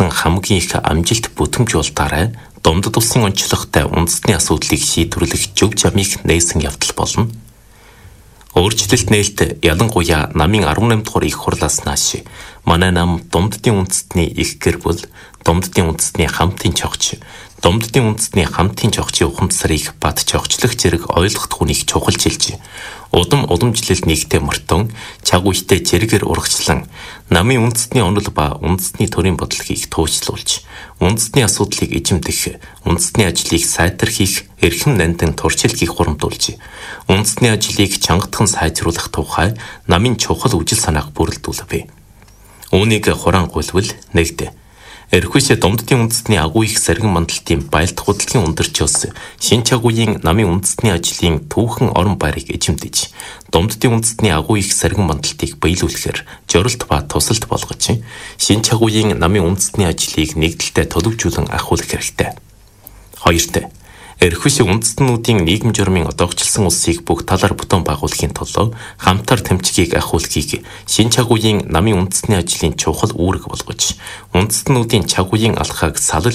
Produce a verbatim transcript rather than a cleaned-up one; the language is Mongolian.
хүрсэн хамгийн их амжилт бүтэмжүүлэлтаараа Домдод улсын онцлогтой үндэсний асуудлыг шийдвэрлэх зөв замыг нээсэн явдал болно. Өөрчлөлт нээлт ялангуяа намын арван наймд дугаар их хурлаас нааш манай нам Домддын үндэстний их гэр бүл, Домддын үндэстний хамтын чогч, Домддын үндэстний хамтын чогчийн ухамсарыг бат чогчлох зэрэг ойлгох хүнийг чухалчилж, удам уламжлал нэгтээ мөртөн, чаг үедээ зэрэгээр урагчлан намын үндэстний онол ба үндэстний төрийн бодлогыг туйчлуулж, үндэстний асуудлыг эзэмдэх, үндэстний ажлыг сайтархих, эрхэм нандин туршилтыг хурамдуулж, үндэстний ажлыг чангатхан сайжруулах тухай намын чухал үжил санааг бүрэлдүүлвэ. Үүнийг хураангуйлвал нэгдэ. Эрхүйсээ Домддын үндэстний агуу их саргин мандалтын байлдах хөдөлгөөний ундарчоос шин чагуугийн намын үндэстний ажлын түүхэн орон байрыг эзэмдэж, Домддын үндэстний агуу их саргин мандалтыг биелүүлэхээр жорилт ба тусалт болгож, шин чагуугийн намын үндэстний ажлыг нэгдэлтэй төлөвжүүлэн ахиулах хэрэгтэй. Хоёрт, эрхүйсээ үндэстнүүдийн нийгэм журмын одоогчлсон улсыг бүх талаар бүтэн байгуулахын тулд хамтар тэмцгийг ахиулахыг шин чагуугийн намын үндэстний ажлын чухал үүрэг болгож, үндэстнүүдийн чагуугийн алхааг салал